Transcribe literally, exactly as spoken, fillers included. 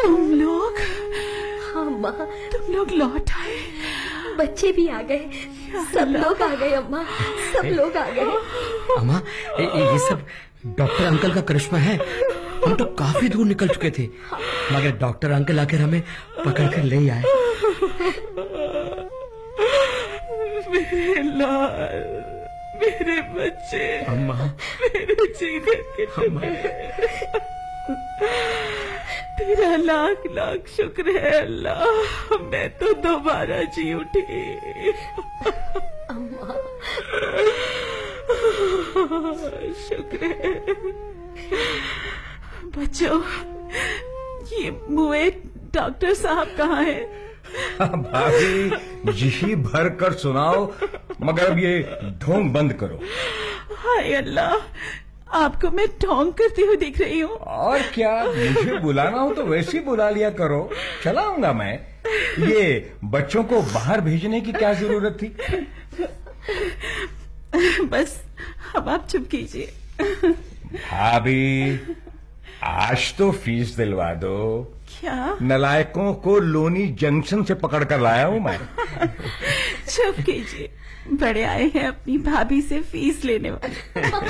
तुम लोग? हाँ माँ, तुम लोग लौट आए? बच्चे भी आ गए, सब लोग आ गए अम्मा, सब लोग आ गए। अम्मा, ये सब डॉक्टर अंकल का करिश्मा है। हम तो काफी दूर निकल चुके थे, मगर डॉक्टर अंकल आकर हमें पकड़ कर ले आए। मेरे लाल, मेरे बच्चे, अम्मा, मेरे जिगर के टुकड़े, तेरा लाख लाख शुक्र है अल्लाह, मैं तो दोबारा जी उठी। अम्मा, शुक्र है। बच्चों, ये मुए डॉक्टर साहब कहाँ हैं? भाभी जी भर कर सुनाओ, मगर अब ये ढोंग बंद करो। हाय अल्लाह, आपको मैं ढोंग करती हुई दिख रही हूँ। और क्या, मुझे बुलाना हो तो वैसे ही बुला लिया करो, चला आऊंगा मैं। ये बच्चों को बाहर भेजने की क्या जरूरत थी? बस अब आप चुप कीजिए। भाभी, आज तो फीस दिलवा दो। क्या? नलायकों को लोनी जंक्शन से पकड़ कर लाया हूं मैं। चुप कीजिए, बड़े आए हैं अपनी भाभी से फीस लेने वाले।